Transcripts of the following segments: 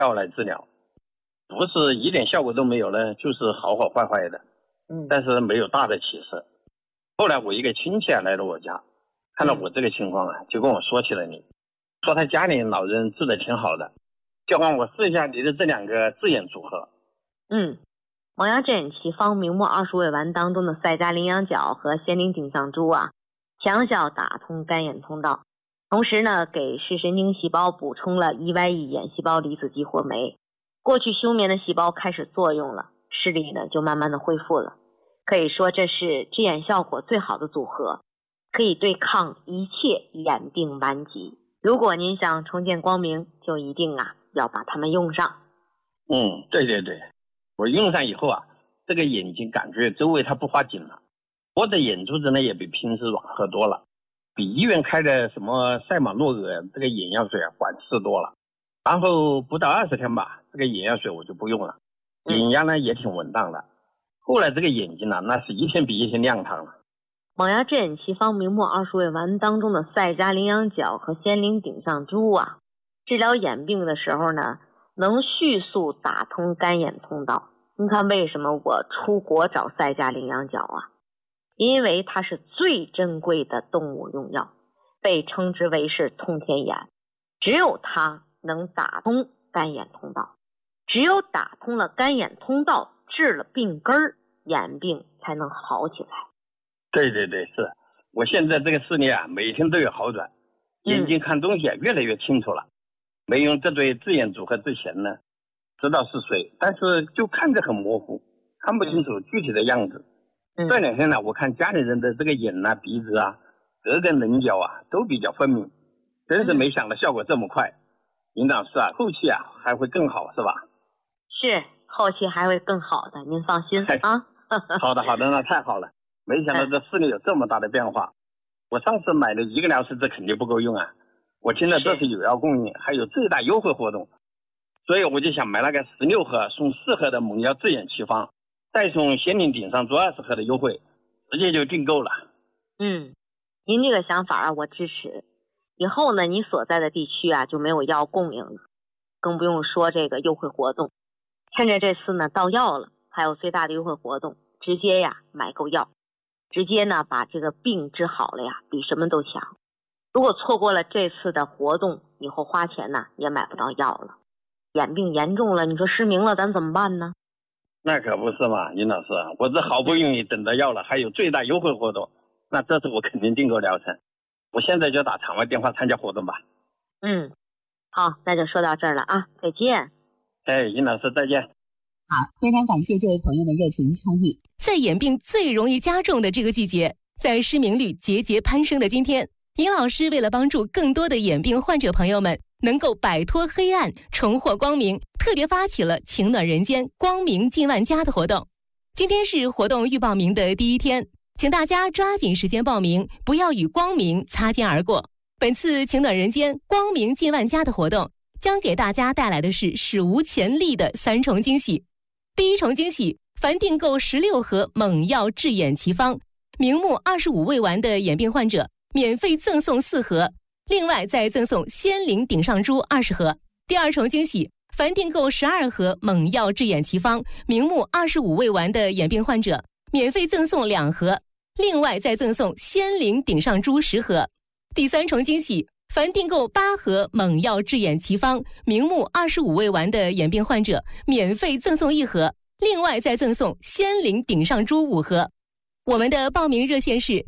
药来治疗，不是一点效果都没有呢，就是好好坏坏的。但是没有大的起色。后来我一个亲戚来了我家，看到我这个情况就跟我说起了你，说他家里老人治得挺好的，就让我试一下你的这2个治眼组合。 蒙牙治眼奇方明目20味丸当中的赛迦羚羊角和仙灵顶上珠强效打通干眼通道，同时呢给视神经细胞补充了 EYE 眼细胞离子激活酶，过去休眠的细胞开始作用了，视力呢就慢慢的恢复了。可以说这是治眼效果最好的组合，可以对抗一切眼病顽疾。如果您想重见光明，就一定要把它们用上。 对，我用上以后这个眼睛感觉周围它不发紧了，我的眼珠子呢也比平时软和多了，比医院开的什么赛马诺尔这个眼药水管事多了。然后不到20天吧，这个眼药水我就不用了，眼压呢也挺稳当的。后来这个眼睛那是一天比一天亮堂了。 蒙牙治眼奇方明目20味丸当中的赛迦羚羊角和仙灵顶上珠治疗眼病的时候呢，能迅速打通干眼通道。您看为什么我出国找赛迦羚羊角因为它是最珍贵的动物用药，被称之为是通天眼，只有它能打通干眼通道，只有打通了干眼通道，治了病根儿，眼病才能好起来。 对，是我现在这个视力每天都有好转，眼睛看东西越来越清楚了。没用这对治眼组合之前呢，知道是谁，但是就看着很模糊，看不清楚具体的样子。这2天呢，我看家里人的这个眼鼻子各个棱角都比较分明，真是没想到效果这么快。尹老师后期还会更好是吧？ 是，后期还会更好的，您放心好的，那太好了。没想到这视力有这么大的变化。我上次买的1个疗程这肯定不够用我听了这是有药供应，还有最大优惠活动，所以我就想买那个16盒送4盒的蒙药治眼奇方，再送仙灵顶上珠20盒的优惠，直接就订购了。 您这个想法我支持。以后呢，你所在的地区就没有药供应了，更不用说这个优惠活动。趁着这次呢到药了，还有最大的优惠活动，直接买够药，直接呢把这个病治好了比什么都强。如果错过了这次的活动，以后花钱也买不到药了。眼病严重了，你说失明了咱怎么办呢？ 那可不是嘛，尹老师，我这好不容易等到药了，还有最大优惠活动，那这次我肯定订购疗程。我现在就打场外电话参加活动吧。 好，那就说到这儿了再见。 尹老师再见。 好，非常感谢这位朋友的热情参与。 在眼病最容易加重的这个季节，在失明率节节攀升的今天，尹老师为了帮助更多的眼病患者朋友们能够摆脱黑暗，重获光明，特别发起了情暖人间光明近万家的活动。今天是活动预报名的第1天，请大家抓紧时间报名，不要与光明擦肩而过。本次情暖人间光明近万家的活动将给大家带来的是史无前例的3重惊喜。第1重惊喜，凡订购16盒蒙药治眼奇方明目25味丸的眼病患者免费赠送4盒，另外再赠送仙灵顶上珠20盒。第2重惊喜，凡订购12盒蒙药治眼奇方明目25味丸的眼病患者免费赠送2盒，另外再赠送仙灵顶上珠10盒。第3重惊喜，凡订购8盒蒙药治眼奇方明目25味丸的眼病患者免费赠送1盒，另外再赠送仙灵顶上珠5盒。我们的报名热线是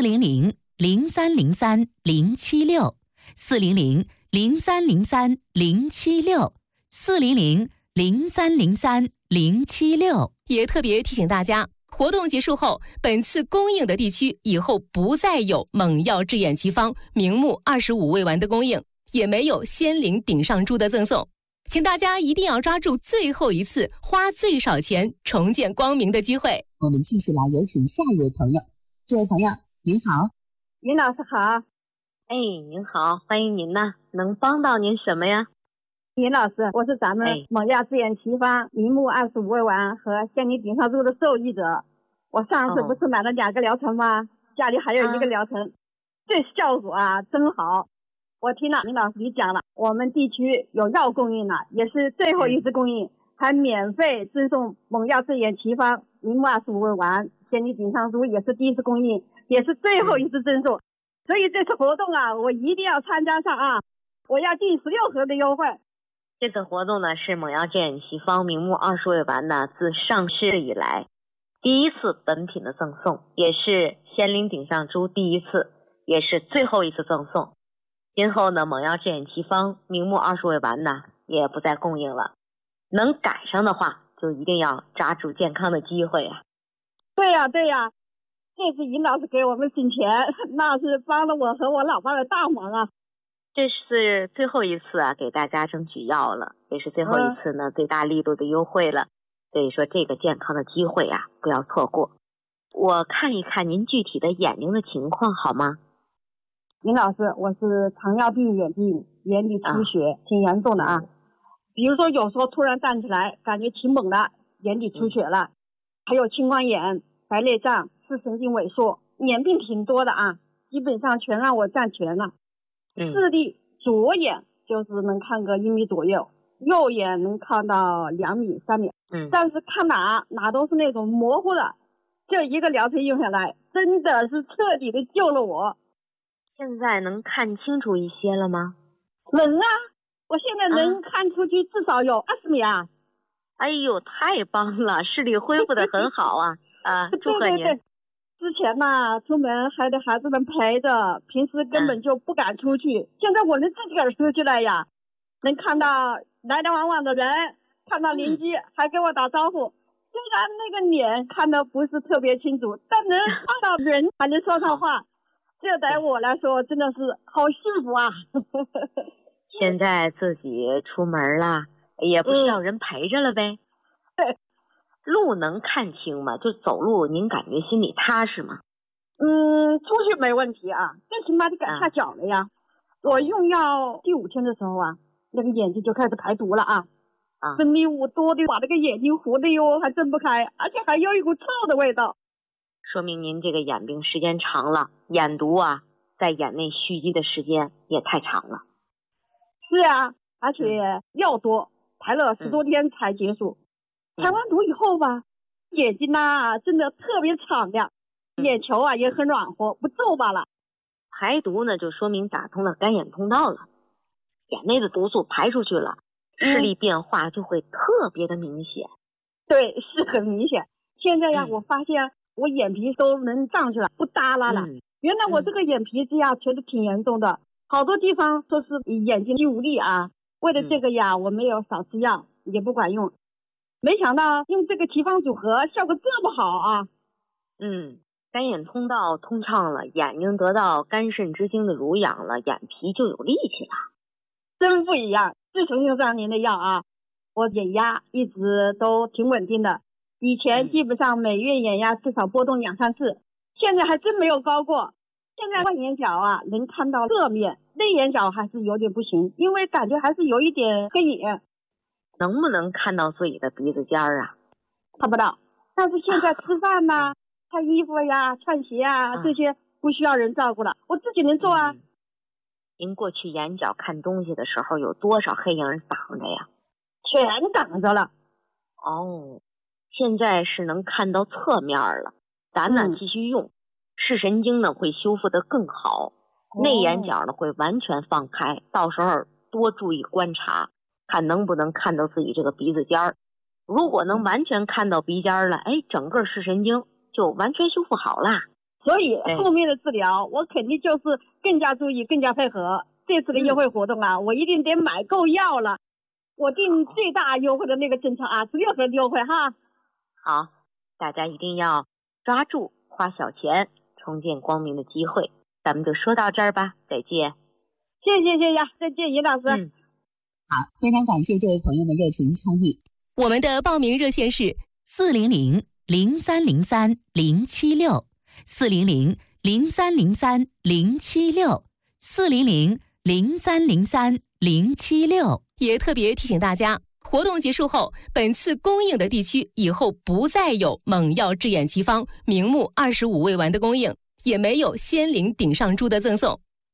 400-0303-076，400-0303-076， 也特别提醒大家，活动结束后，本次供应的地区以后不再有蒙药治眼奇方明目25味丸的供应，也没有仙灵顶上珠的赠送，请大家一定要抓住最后一次花最少钱重见光明的机会。 我们继续来有请下一位朋友。这位朋友您好。 尹老师好。 您好，欢迎您呢，能帮到您什么呀？ 尹老师，我是咱们蒙药治眼奇方明目25味丸和仙灵顶上珠的受益者。我上次不是买了2个疗程吗？家里还有1个疗程，这效果真好。 我听了林老师你讲了，我们地区有药供应了，也是最后一次供应，还免费赠送猛药智眼奇方、明目25味丸、仙灵顶上珠，也是第一次供应，也是最后一次赠送。所以这次活动啊，我一定要参加上啊！我要进16盒的优惠。 这次活动呢是猛药智眼奇方、明目20味丸呢自上市以来第一次本品的赠送，也是仙灵顶上珠第一次，也是最后一次赠送。今后呢，猛药智眼奇方、明目20味丸呢也不再供应了。能赶上的话，就一定要抓住健康的机会啊！ 对呀，对呀，这次尹老师给我们省钱，那是帮了我和我老伴的大忙啊！ 这是最后一次啊，给大家争取药了，也是最后一次呢，最大力度的优惠了。所以说，这个健康的机会啊，不要错过。我看一看您具体的眼睛的情况好吗？ 尹老师，我是糖尿病眼病，眼底出血，挺严重的啊。比如说有时候突然站起来，感觉挺猛的，眼底出血了，还有青光眼、白内障、视神经萎缩，眼病挺多的啊，基本上全让我占全了。视力左眼就是能看个1米左右，右眼能看到2米、3米，但是看哪都是那种模糊的。这一个疗程用下来，真的是彻底的救了我。 现在能看清楚一些了吗？ 能啊，我现在能看出去至少有20米啊！ 哎呦，太棒了，视力恢复得很好啊！祝贺您。 对，之前呢，出门还得孩子们陪着，平时根本就不敢出去。现在我能自己个儿出去了呀，能看到来来往往的人，看到邻居还给我打招呼。虽然那个脸看得不是特别清楚，但能看到人，还能说上话。这对我来说真的是好幸福啊！ 现在自己出门了，也不需要人陪着了呗。 对， 路能看清吗？就走路，您感觉心里踏实吗？ 出去没问题啊，最起码得改下脚了呀。我用药第5天的时候啊，那个眼睛就开始排毒了啊，分泌物多的把那个眼睛糊的哟，还睁不开，而且还有一股臭的味道。 说明您这个眼病时间长了，眼毒啊在眼内蓄积的时间也太长了。 是啊，而且药多，排了10多天才结束。排完毒以后吧，眼睛啊真的特别敞亮，眼球啊也很软和，不皱巴了。 排毒呢就说明打通了干眼通道了，眼内的毒素排出去了，视力变化就会特别的明显。 对，是很明显。现在呀，我发现我眼皮都能上去了，不耷拉了。原来我这个眼皮子呀，觉得挺严重的，好多地方都是眼睛无力啊。为了这个呀，我没有少吃药，也不管用。没想到用这个奇方组合效果这么好啊！ 干眼通道通畅了，眼睛得到肝肾之精的濡养了，眼皮就有力气了。 真不一样！自从用上您的药啊，我眼压一直都挺稳定的。以前基本上每月眼压至少波动2、3次，现在还真没有高过。现在外眼角啊能看到侧面，内眼角还是有点不行，因为感觉还是有一点黑影。 能不能看到自己的鼻子尖儿啊？ 看不到，但是现在吃饭呐、穿衣服呀、穿鞋啊，这些不需要人照顾了，我自己能做啊。 您过去眼角看东西的时候有多少黑影挡着呀？ 全挡着了。 现在是能看到侧面了，咱呢继续用，视神经呢会修复得更好，内眼角呢会完全放开，到时候多注意观察，看能不能看到自己这个鼻子尖儿。如果能完全看到鼻尖儿了，整个视神经就完全修复好了。 所以后面的治疗我肯定就是更加注意，更加配合。这次的优惠活动啊，我一定得买够药了。我定最大优惠的那个政策啊，16盒的优惠哈。 好，大家一定要抓住花小钱重见光明的机会。咱们就说到这儿吧，再见。 谢谢呀，再见，尹老师。 好，非常感谢这位朋友的热情参与。 我们的报名热线是400-0303-076，400-0303-076，400-0303-076。也特别提醒大家，活动结束后，本次供应的地区以后不再有猛药智眼奇方、明目25味丸的供应，也没有仙灵顶上珠的赠送。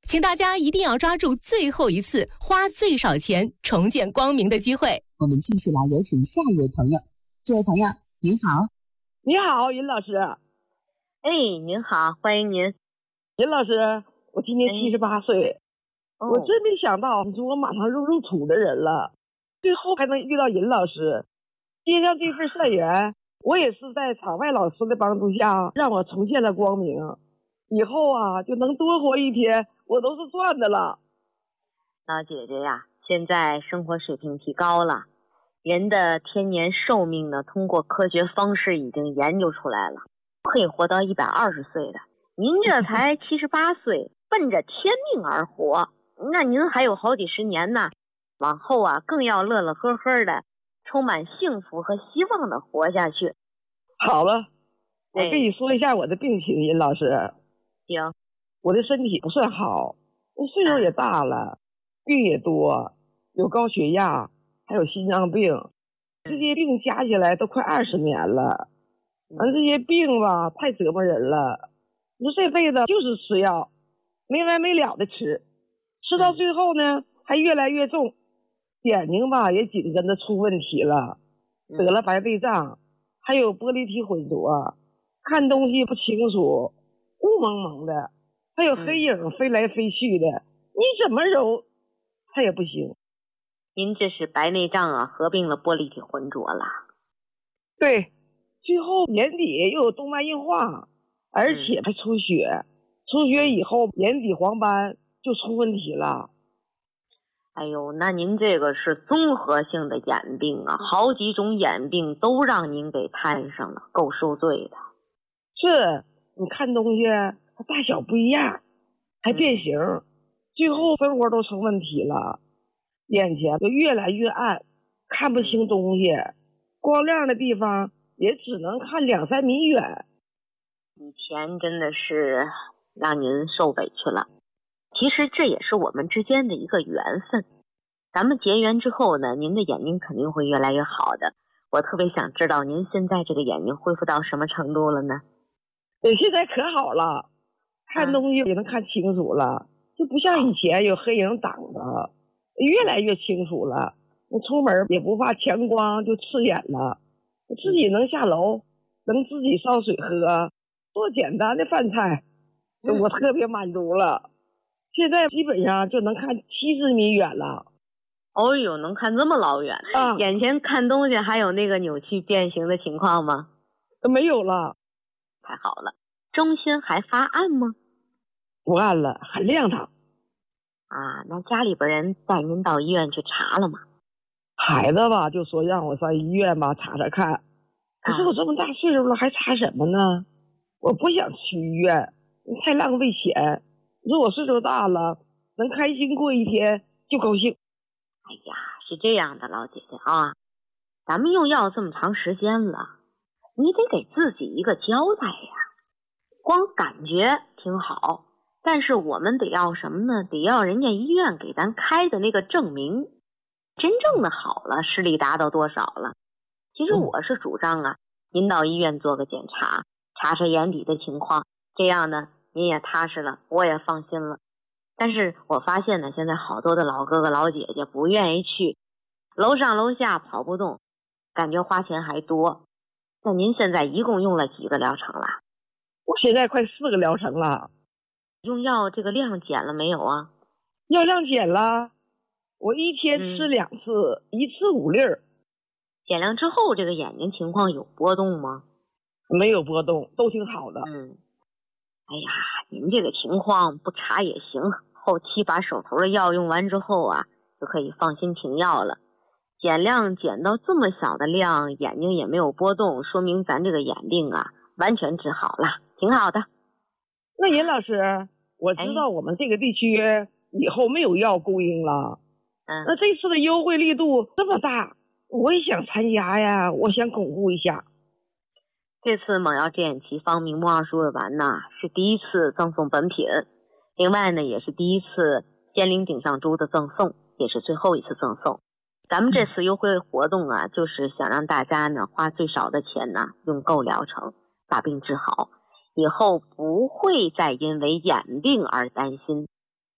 请大家一定要抓住最后一次花最少钱重见光明的机会。 我们继续来有请下一位朋友。这位朋友您好。 你好，尹老师。 哎，您好，欢迎您。 尹老师，我今年78岁，我真没想到，你说我马上入土的人了，最后还能遇到尹老师，接上这份善缘。我也是在场外老师的帮助下，让我重见了光明。以后啊，就能多活一天，我都是赚的了。 老姐姐呀，现在生活水平提高了，人的天年寿命呢，通过科学方式已经研究出来了，可以活到120岁的。您这才78岁，奔着天命而活，那您还有好几十年呢，往后啊，更要乐乐呵呵的，充满幸福和希望的活下去。 好了，我跟你说一下我的病情，尹老师。 行， 我的身体不算好，岁数也大了，病也多，有高血压，还有心脏病，这些病加起来都快20年了。这些病吧，太折磨人了。你说这辈子就是吃药，没完没了的吃，吃到最后呢，还越来越重，眼睛吧也紧跟着出问题了，得了白内障，还有玻璃体混浊，看东西不清楚，雾蒙蒙的，还有黑影飞来飞去的，你怎么揉它也不行。 您这是白内障啊，合并了玻璃体混浊了。 对，最后眼底又有动脉硬化，而且还出血，出血以后眼底黄斑就出问题了。 哎呦，那您这个是综合性的眼病啊，好几种眼病都让您给摊上了，够受罪的。 是，你看东西它大小不一样，还变形，最后生活都成问题了，眼前就越来越暗，看不清东西，光亮的地方也只能看2-3米远。 以前真的是让您受委屈了，其实这也是我们之间的一个缘分。咱们结缘之后呢，您的眼睛肯定会越来越好的。我特别想知道您现在这个眼睛恢复到什么程度了呢？ 现在可好了，看东西也能看清楚了，就不像以前有黑影挡着，越来越清楚了。我出门也不怕强光就刺眼了，我自己能下楼，能自己烧水喝，做简单的饭菜，我特别满足了。现在基本上就能看70米远了。 哦呦，能看这么老远啊！眼前看东西还有那个扭曲变形的情况吗？ 没有了。 太好了。中心还发暗吗？ 不暗了，很亮堂。 啊，那家里边人带您到医院去查了吗？ 孩子吧就说让我上医院吧查查看，可是我这么大岁数了还查什么呢？我不想去医院，太浪费钱。你说我岁数大了，能开心过一天就高兴。 哎呀，是这样的，老姐姐啊，咱们用药这么长时间了，你得给自己一个交代呀。光感觉挺好，但是我们得要什么呢？得要人家医院给咱开的那个证明，真正的好了，视力达到多少了。其实我是主张啊，您到医院做个检查，查查眼底的情况，这样呢您也踏实了，我也放心了。但是我发现呢，现在好多的老哥哥老姐姐不愿意去，楼上楼下跑不动，感觉花钱还多。那您现在一共用了几个疗程了？ 我现在快4个疗程了。 用药这个量减了没有啊？ 药量减了，我一天吃2次，一次5粒儿。 减量之后，这个眼睛情况有波动吗？ 没有波动，都挺好的。 哎呀，您这个情况不查也行，后期把手头的药用完之后啊，就可以放心停药了。减量减到这么小的量，眼睛也没有波动，说明咱这个眼病啊完全治好了，挺好的。 那尹老师，我知道我们这个地区以后没有药供应了，那这次的优惠力度这么大，我也想参加呀，我想巩固一下。 这次猛药健眼奇方明目2味丸呢，是第一次赠送本品，另外呢也是第一次仙灵顶上珠的赠送，也是最后一次赠送。咱们这次优惠活动啊，就是想让大家呢花最少的钱呢，用够疗程，把病治好，以后不会再因为眼病而担心。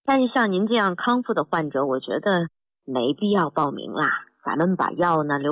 但是像您这样康复的患者，我觉得没必要报名啦，咱们把药呢留